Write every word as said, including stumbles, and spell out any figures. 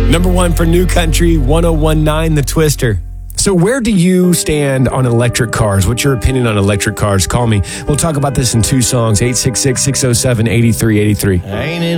Number one for New Country, one oh one point nine The Twister. So where do you stand on electric cars? What's your opinion on electric cars? Call me. We'll talk about this in two songs, eight six six, six oh seven, eight three eight three. Ain't it